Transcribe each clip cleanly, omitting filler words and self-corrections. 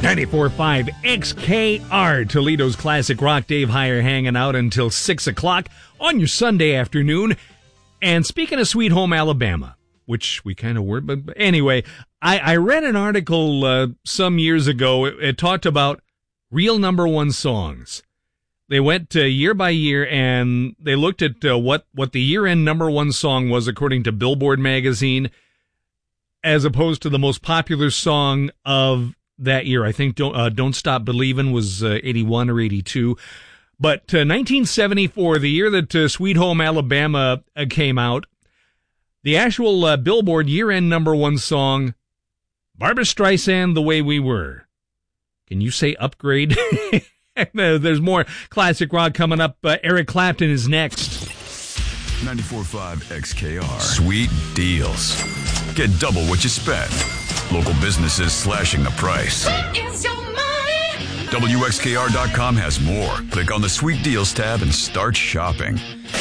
94.5 XKR, Toledo's classic rock. Dave Heyer hanging out until 6 o'clock on your Sunday afternoon. And speaking of Sweet Home Alabama, which we kind of were, but anyway, I read an article some years ago. It talked about real number one songs. They went year by year, and they looked at what the year-end number one song was according to Billboard magazine, as opposed to the most popular song of that year. I think Don't Stop Believin' was 81 or 82. But 1974, the year that Sweet Home Alabama came out, the actual Billboard year-end number one song, Barbra Streisand, The Way We Were. Can you say Upgrade? There's more classic rock coming up. Eric Clapton is next. 94.5 XKR. Sweet deals. Get double what you spend. Local businesses slashing the price. Is your money? WXKR.com has more. Click on the Sweet Deals tab and start shopping.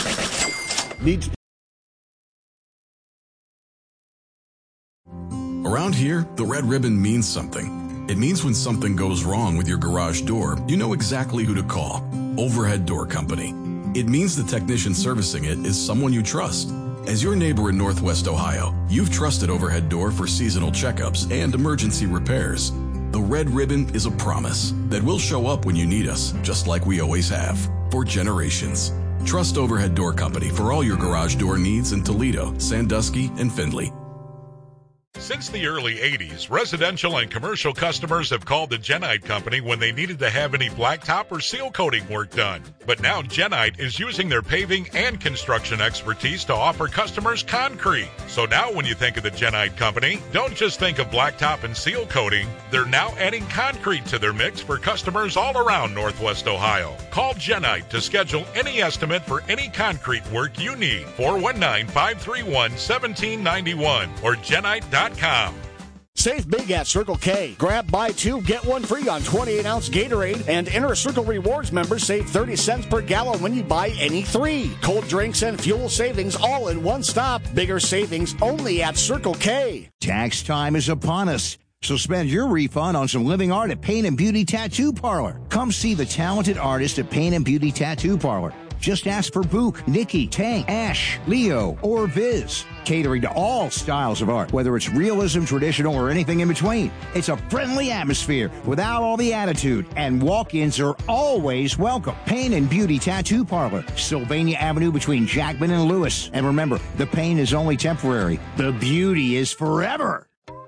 Around here, the red ribbon means something. It means when something goes wrong with your garage door, you know exactly who to call. Overhead Door Company. It means the technician servicing it is someone you trust. As your neighbor in Northwest Ohio, you've trusted Overhead Door for seasonal checkups and emergency repairs. The red ribbon is a promise that we'll show up when you need us, just like we always have, for generations. Trust Overhead Door Company for all your garage door needs in Toledo, Sandusky, and Findlay. Since the early 80s, residential and commercial customers have called the Genite Company when they needed to have any blacktop or seal coating work done. But now Genite is using their paving and construction expertise to offer customers concrete. So now when you think of the Genite Company, don't just think of blacktop and seal coating. They're now adding concrete to their mix for customers all around Northwest Ohio. Call Genite to schedule any estimate for any concrete work you need. 419-531-1791 or Genite.com. Save big at Circle K. Grab, buy two, get one free on 28-ounce Gatorade, and Inner Circle Rewards members save 30 cents per gallon when you buy any three. Cold drinks and fuel savings all in one stop. Bigger savings only at Circle K. Tax time is upon us, so spend your refund on some living art at Paint and Beauty Tattoo Parlor. Come see the talented artist at Paint and Beauty Tattoo Parlor. Just ask for Book, Nikki, Tank, Ash, Leo, or Viz. Catering to all styles of art, whether it's realism, traditional, or anything in between. It's a friendly atmosphere without all the attitude, and walk-ins are always welcome. Pain and Beauty Tattoo Parlor, Sylvania Avenue between Jackman and Lewis. And remember, the pain is only temporary. The beauty is forever.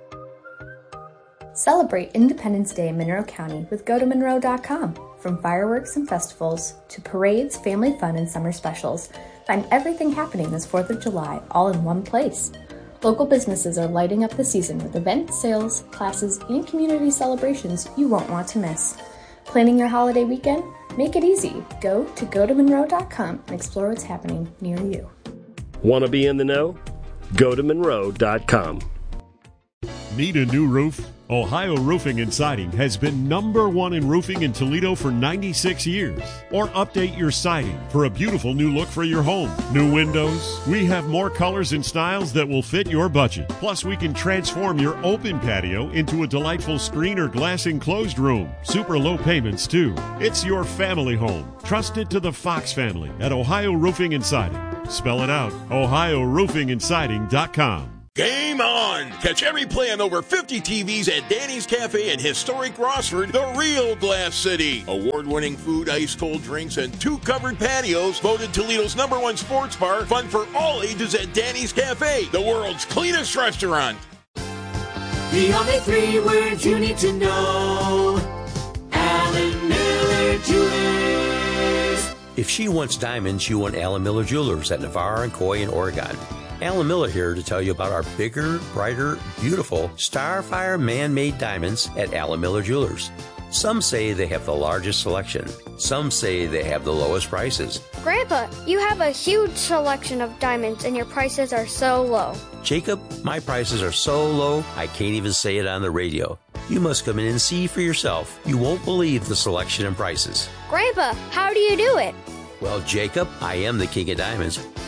Celebrate Independence Day in Monroe County with GoToMonroe.com. From fireworks and festivals to parades, family fun, and summer specials, find everything happening this 4th of July all in one place. Local businesses are lighting up the season with events, sales, classes, and community celebrations you won't want to miss. Planning your holiday weekend? Make it easy. Go to GoToMonroe.com and explore what's happening near you. Want to be in the know? GoToMonroe.com. Need a new roof? Ohio Roofing and Siding has been #1 in roofing in Toledo for 96 years. Or update your siding for a beautiful new look for your home. New windows. We have more colors and styles that will fit your budget. Plus, we can transform your open patio into a delightful screen or glass enclosed room. Super low payments, too. It's your family home. Trust it to the Fox family at Ohio Roofing and Siding. Spell it out. OhioRoofingandSiding.com. Game on! Catch every play on over 50 TVs at Danny's Cafe in historic Rossford, the real Glass City. Award-winning food, ice-cold drinks, and 2 covered patios. Voted Toledo's #1 sports bar. Fun for all ages at Danny's Cafe, the world's cleanest restaurant. The only 3 words you need to know. Alan Miller Jewelers. If she wants diamonds, you want Alan Miller Jewelers at Navarre and Coy in Oregon. Alan Miller here to tell you about our bigger, brighter, beautiful Starfire man-made diamonds at Alan Miller Jewelers. Some say they have the largest selection. Some say they have the lowest prices. Grandpa, you have a huge selection of diamonds and your prices are so low. Jacob, my prices are so low, I can't even say it on the radio. You must come in and see for yourself. You won't believe the selection and prices. Grandpa, how do you do it? Well, Jacob, I am the king of diamonds.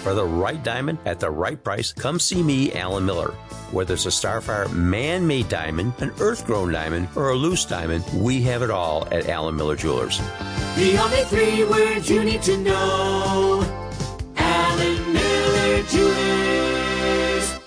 For the right diamond at the right price, come see me, Alan Miller. Whether it's a Starfire man-made diamond, an earth-grown diamond, or a loose diamond, we have it all at Alan Miller Jewelers. The only 3 words you need to know. Alan Miller Jewelers.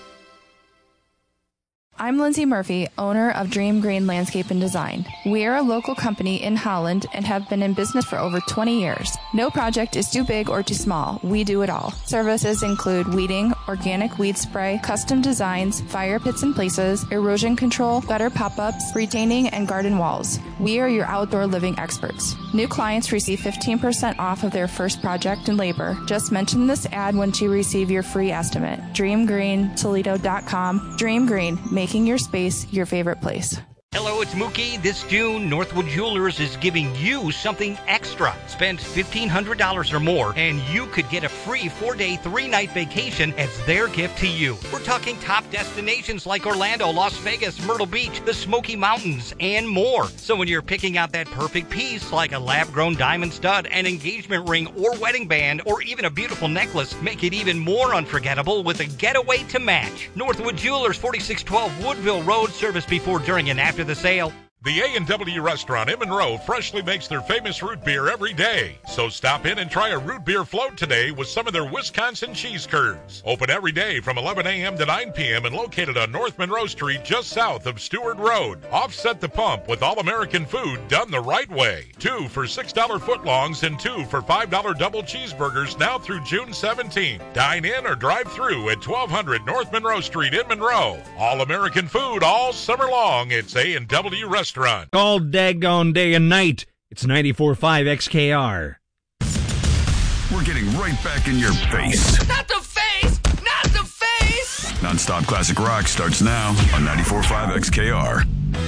I'm Lindsay Murphy, owner of Dream Green Landscape and Design. We are a local company in Holland and have been in business for over 20 years. No project is too big or too small. We do it all. Services include weeding, organic weed spray, custom designs, fire pits and places, erosion control, gutter pop-ups, retaining, and garden walls. We are your outdoor living experts. New clients receive 15% off of their first project and labor. Just mention this ad once you receive your free estimate. DreamGreenToledo.com. Dream Green, making your space your favorite place. Hello, it's Mookie. This June, Northwood Jewelers is giving you something extra. Spend $1,500 or more, and you could get a free 4-day, 3-night vacation as their gift to you. We're talking top destinations like Orlando, Las Vegas, Myrtle Beach, the Smoky Mountains, and more. So when you're picking out that perfect piece, like a lab-grown diamond stud, an engagement ring, or wedding band, or even a beautiful necklace, make it even more unforgettable with a getaway to match. Northwood Jewelers, 4612 Woodville Road, service before, during, and after the sale. The A&W restaurant in Monroe freshly makes their famous root beer every day. So stop in and try a root beer float today with some of their Wisconsin cheese curds. Open every day from 11 a.m. to 9 p.m. and located on North Monroe Street just south of Stewart Road. Offset the pump with all-American food done the right way. 2 for $6 footlongs and 2 for $5 double cheeseburgers now through June 17th. Dine in or drive through at 1200 North Monroe Street in Monroe. All-American food all summer long. It's A&W Restaurant. All daggone day and night. It's 94.5 XKR. We're getting right back in your face. Not the face! Not the face! Non-stop classic rock starts now on 94.5 XKR.